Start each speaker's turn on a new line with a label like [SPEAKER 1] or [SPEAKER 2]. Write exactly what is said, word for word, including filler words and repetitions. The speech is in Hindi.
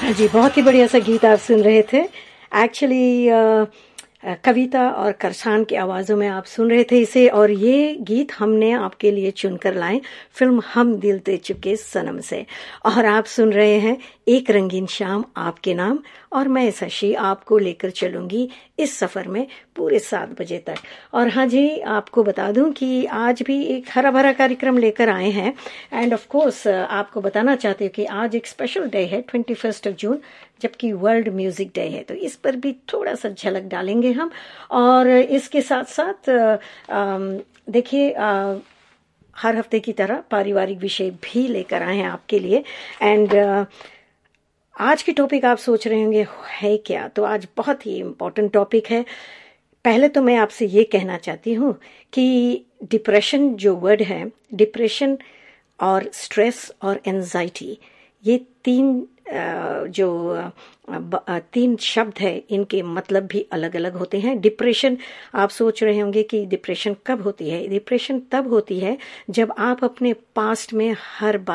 [SPEAKER 1] जी, बहुत ही बढ़िया सा गीत आप सुन रहे थे। एक्चुअली कविता और करसान की आवाज़ों में आप सुन रहे थे इसे, और ये गीत हमने आपके लिए चुनकर लाए फिल्म हम दिल दे चुके सनम से। और आप सुन रहे हैं एक रंगीन शाम आपके नाम, और मैं शशि आपको लेकर चलूंगी इस सफ़र में पूरे सात बजे तक। और हाँ जी, आपको बता दूं कि आज भी एक हरा भरा कार्यक्रम लेकर आए हैं। एंड ऑफ कोर्स आपको बताना चाहती हूँ कि आज एक स्पेशल डे है, ट्वेंटी फर्स्ट ऑफ जून, जबकि वर्ल्ड म्यूजिक डे है, तो इस पर भी थोड़ा सा झलक डालेंगे हम। और इसके साथ साथ देखिए, हर हफ्ते की तरह पारिवारिक विषय भी लेकर आए हैं आपके लिए। एंड आज की टॉपिक आप सोच रहे होंगे है क्या, तो आज बहुत ही इम्पोर्टेंट टॉपिक है। पहले तो मैं आपसे ये कहना चाहती हूँ कि डिप्रेशन जो वर्ड है, डिप्रेशन और स्ट्रेस और एंजाइटी, ये तीन जो तीन शब्द है, इनके मतलब भी अलग अलग होते हैं। डिप्रेशन, आप सोच रहे होंगे कि डिप्रेशन कब होती है। डिप्रेशन तब होती है जब आप अपने पास्ट में हर बार